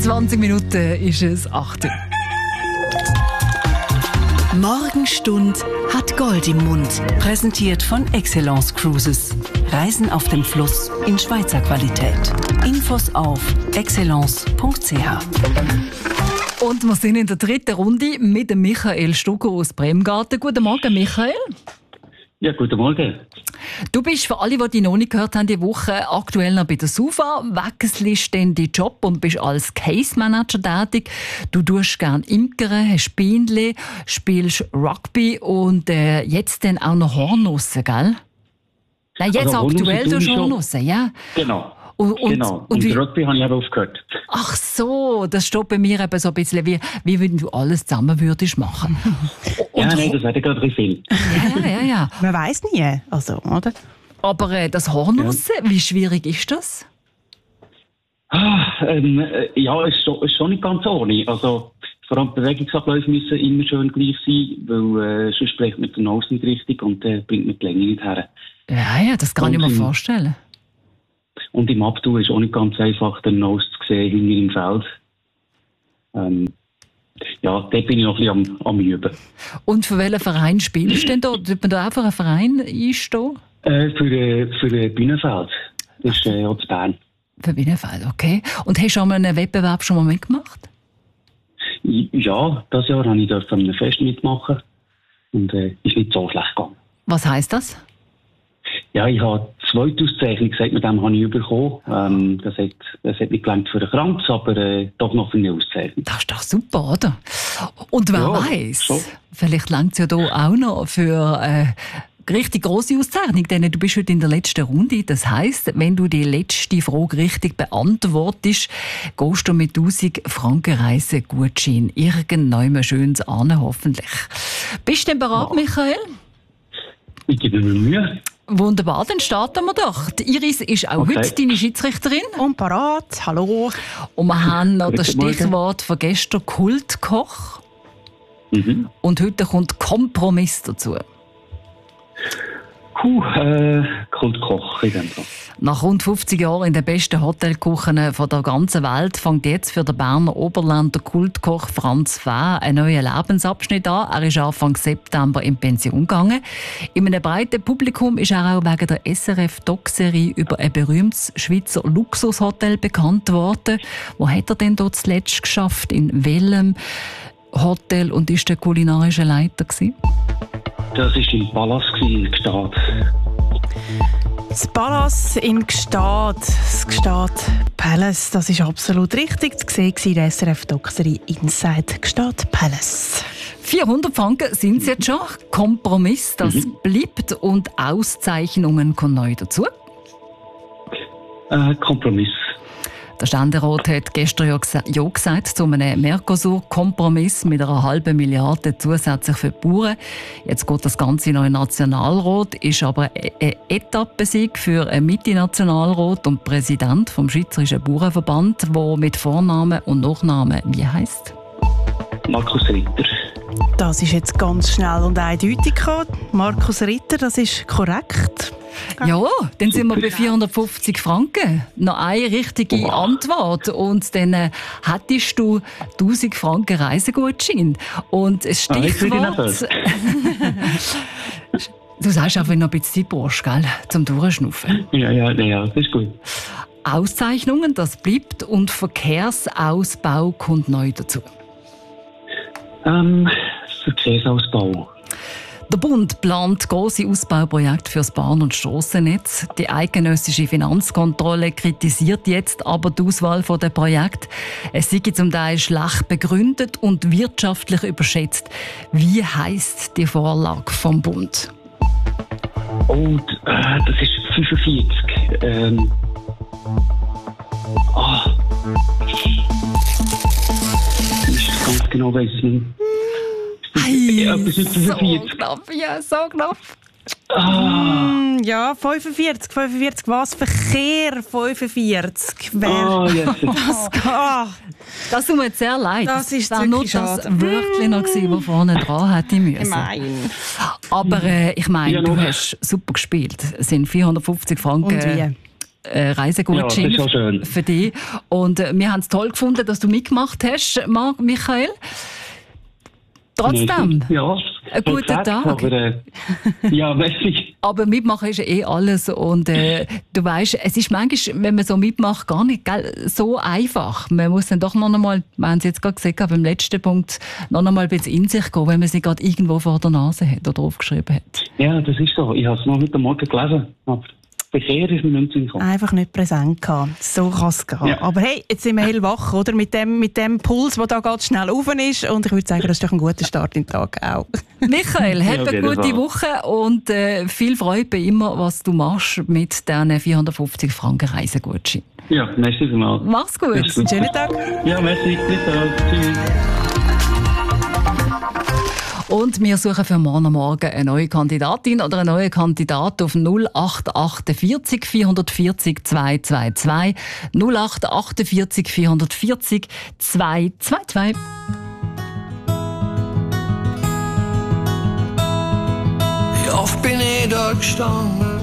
20 Minuten ist es 8 Uhr. Morgenstund hat Gold im Mund. Präsentiert von Excellence Cruises. Reisen auf dem Fluss in Schweizer Qualität. Infos auf excellence.ch. Und wir sind in der dritten Runde mit dem Michael Stucker aus Bremgarten. Guten Morgen, Michael. Ja, guten Morgen. Du bist, für alle, die dich noch nicht gehört haben, die Woche aktuell noch bei der SUVA, wechselst den Job und bist als Case Manager tätig. Du tust gerne Imkern, hast Bienen, spielst Rugby und jetzt dann auch noch Hornussen, gell? Nein, jetzt also, aktuell tust du Hornussen, ja? Genau. Und Rugby habe ich aber aufgehört. Ach so, das steht bei mir eben so ein bisschen wie wenn du alles zusammen würdest machen. Nein, das wäre gerade viel. Ja. Man weiss nie, also, oder? Aber das Hornussen, wie schwierig ist das? Ja, ist schon nicht ganz ohne. Also, vor allem die Bewegungsabläufe müssen immer schön gleich sein, weil sonst spricht man den Nose nicht richtig und bringt man die Länge nicht her. Ja, das kann ich mir vorstellen. Und im Abtun ist auch nicht ganz einfach, den Nose zu sehen hinter im Feld. Ja, dort bin ich noch ein bisschen am Üben. Und für welchen Verein spielst du denn da? Tut man da einfach einen Verein einstehen? Für Bienenfeld. Das ist auch zu Bern. Für Bienenfeld, okay. Und hast du auch mal einen Wettbewerb schon mal mitgemacht? Ja, dieses Jahr habe ich an einem Fest mitmachen und ist nicht so schlecht gegangen. Was heisst das? Ja, ich habe 2 Auszeichnungen gesagt, mit dem habe ich bekommen. Das hat nicht gelangt für einen Kranz, aber doch noch für eine Auszeichnung. Das ist doch super, oder? Und wer weiss, vielleicht langt es ja hier auch noch für richtig grosse Auszeichnung, denn du bist heute in der letzten Runde. Das heisst, wenn du die letzte Frage richtig beantwortest, gehst du mit 1000 Franken Reisegutschein irgendwann Schönes an, hoffentlich. Bist du denn bereit, Michael? Ich gebe mir Mühe. Wunderbar, dann starten wir doch. Die Iris ist auch heute deine Schiedsrichterin. Und parat, hallo. Und wir haben noch das Stichwort von gestern Kultkoch. Und heute kommt Kompromiss dazu. Kultkoch in dem Fall. Nach rund 50 Jahren in den besten Hotelküchen der ganzen Welt fängt jetzt für den Berner Oberland der Kultkoch Franz Fäh einen neuen Lebensabschnitt an. Er ist Anfang September in Pension gegangen. In einem breiten Publikum ist er auch wegen der SRF-Doc-Serie über ein berühmtes Schweizer Luxushotel bekannt worden. Wo hat er denn dort zuletzt geschafft? In welchem Hotel und ist der kulinarische Leiter gewesen? Das war im Palast in Gstaad. Das Palast in Gstaad, das Gstaad Palace, das ist absolut richtig zu sehen in der SRF-Doc-Serie Inside Gstaad Palace. 400 Franken sind es jetzt schon. Kompromiss, das bleibt und Auszeichnungen kommen neu dazu. Kompromiss. Der Ständerat hat gestern ja gesagt zu einem Mercosur-Kompromiss mit einer halben Milliarde zusätzlich für die Bauern. Jetzt geht das Ganze noch in den Nationalrat, ist aber ein Etappensieg für einen Mitte-Nationalrat und Präsident vom Schweizerischen Bauernverband, der mit Vornamen und Nachnamen wie heisst? Markus Ritter. Das ist jetzt ganz schnell und eindeutig gekommen. Markus Ritter, das ist korrekt. Ja, dann sind wir bei 450 Franken. Noch eine richtige Antwort. Und dann hättest du 1000 Franken Reisegutschein. Und das Stichwort... Du sagst einfach, wenn du noch ein bisschen Zeit brauchst, gell? Zum Durchschnaufen. Ja, das ist gut. Auszeichnungen, das bleibt. Und Verkehrsausbau kommt neu dazu. Verkehrsausbau. Der Bund plant grosse Ausbauprojekte für das Bahn- und Strassennetz. Die eidgenössische Finanzkontrolle kritisiert jetzt aber die Auswahl der Projekte. Es sei zum Teil schlecht begründet und wirtschaftlich überschätzt. Wie heisst die Vorlage vom Bund? Und das ist 45. Ich ganz genau weiss es nicht. So knapp, ja, so knapp. Ja, 45 was? Verkehr 45. Das tut mir jetzt sehr leid. Das ist nur das Wörtchen noch gewesen, das vorne dran hätte müssen. Nein. Aber ich meine, du hast super gespielt. Es sind 450 Franken. Und wie? Reisegutschein ja, schön für dich. Und wir haben es toll gefunden, dass du mitgemacht hast, Michael. Trotzdem, ja, einen guten Tag. Aber, ja, merci. Aber mitmachen ist ja alles. Und du weißt, es ist manchmal, wenn man so mitmacht, gar nicht so einfach. Man muss dann doch noch einmal, wir haben es jetzt gerade gesagt, beim letzten Punkt, noch einmal ein bisschen in sich gehen, wenn man sie gerade irgendwo vor der Nase hat oder aufgeschrieben hat. Ja, das ist so. Ich habe es noch heute Morgen gelesen. Aber Verkehr ist mir nicht gekommen. Einfach nicht präsent gehabt. So kann es gehen. Ja. Aber hey, jetzt sind wir hellwach, oder? Mit dem Puls, der da ganz schnell rauf ist. Und ich würde sagen, das ist doch ein guter Start in den Tag auch. Michael, hab eine gute Woche und viel Freude bei immer, was du machst mit diesen 450 Franken Reisegutschein. Ja, merci vielmals. Mach's gut. Einen schönen Tag. Ja, merci. Bis dann. Tschüss. Und wir suchen für morgen eine neue Kandidatin oder einen neuen Kandidat auf 0848 440 222. 0848 440 222. Wie oft bin ich da gestanden